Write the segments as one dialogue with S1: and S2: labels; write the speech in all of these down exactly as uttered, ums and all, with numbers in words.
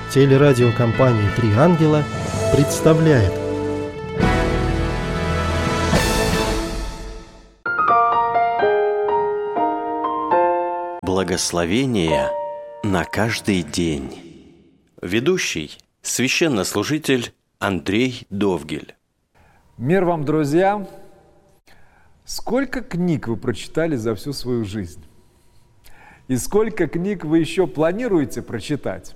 S1: Телерадиокомпания «Три ангела» представляет.
S2: Благословение на каждый день. Ведущий – священнослужитель Андрей Довгель.
S3: Мир вам, друзья! Сколько книг вы прочитали за всю свою жизнь? И сколько книг вы еще планируете прочитать?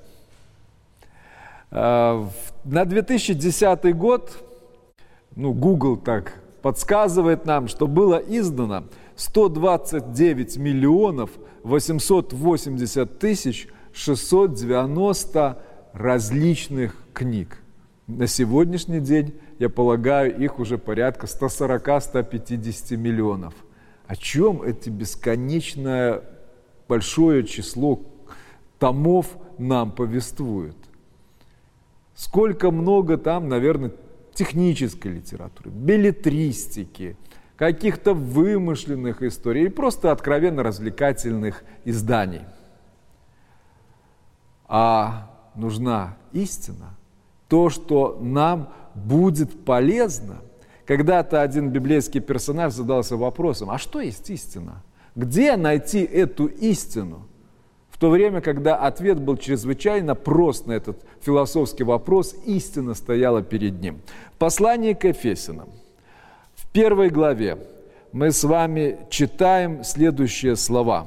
S3: На две тысячи десятый год, ну, Google так подсказывает нам, что было издано сто двадцать девять миллионов восемьсот восемьдесят тысяч шестьсот девяносто различных книг. На сегодняшний день, я полагаю, их уже порядка сто сорок - сто пятьдесят миллионов. О чем это бесконечное большое число томов нам повествует? Сколько много там, наверное, технической литературы, беллетристики, каких-то вымышленных историй и просто откровенно развлекательных изданий. А нужна истина, то, что нам будет полезно. Когда-то один библейский персонаж задался вопросом: а что есть истина? Где найти эту истину? В то время, когда ответ был чрезвычайно прост на этот философский вопрос, истина стояла перед ним. В послании к Ефесянам, в первой главе, мы с вами читаем следующие слова.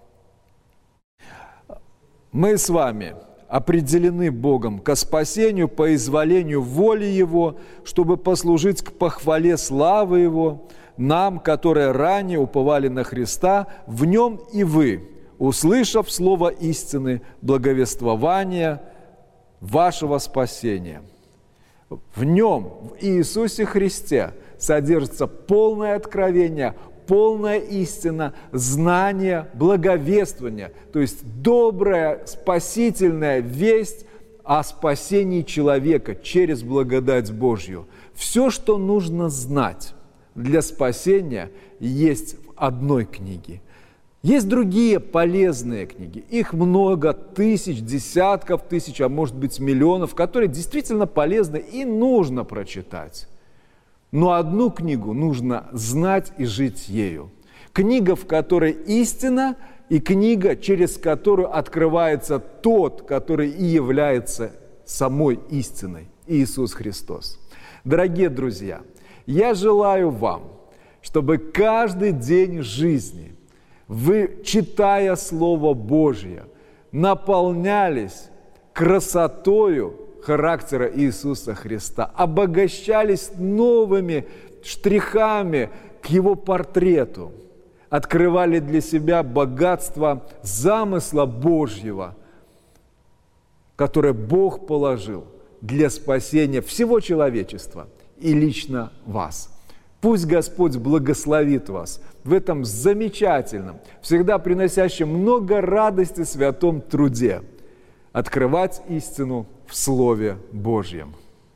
S3: «Мы с вами определены Богом ко спасению по изволению воли Его, чтобы послужить к похвале славы Его, нам, которые ранее уповали на Христа, в Нем и вы, услышав слово истины, благовествования вашего спасения». В Нем, в Иисусе Христе, содержится полное откровение, полная истина, знание, благовествование, то есть добрая, спасительная весть о спасении человека через благодать Божью. Все, что нужно знать для спасения, есть в одной книге. Есть другие полезные книги, их много, тысяч, десятков тысяч, а может быть миллионов, которые действительно полезны и нужно прочитать. Но одну книгу нужно знать и жить ею. Книга, в которой истина, и книга, через которую открывается тот, который и является самой истиной, Иисус Христос. Дорогие друзья, я желаю вам, чтобы каждый день жизни вы, читая Слово Божье, наполнялись красотою характера Иисуса Христа, обогащались новыми штрихами к Его портрету, открывали для себя богатство замысла Божьего, которое Бог положил для спасения всего человечества и лично вас. Пусть Господь благословит вас в этом замечательном, всегда приносящем много радости святом труде открывать истину в Слове Божьем.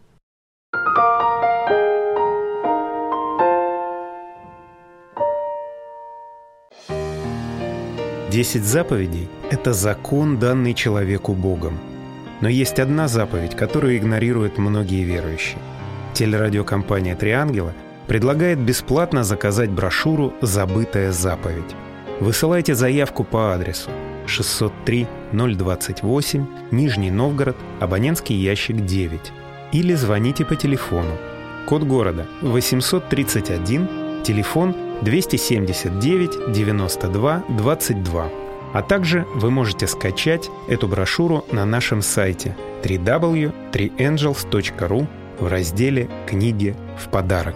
S4: Десять заповедей – это закон, данный человеку Богом. Но есть одна заповедь, которую игнорируют многие верующие. Телерадиокомпания «Три ангела» предлагает бесплатно заказать брошюру «Забытая заповедь». Высылайте заявку по адресу шестьсот три ноль двадцать восемь, Нижний Новгород, абонентский ящик девять. Или звоните по телефону. Код города восемьсот тридцать один, телефон двести семьдесят девять девяносто два двадцать два. А также вы можете скачать эту брошюру на нашем сайте дабл ю дабл ю дабл ю точка три энджелс точка ру в разделе «Книги в подарок».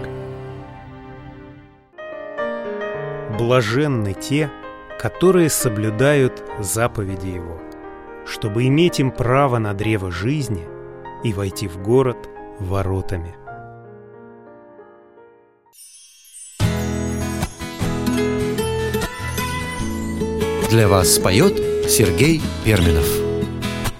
S4: Блаженны те, которые соблюдают заповеди Его, чтобы иметь им право на древо жизни и войти в город воротами.
S5: Для вас споет Сергей Перминов.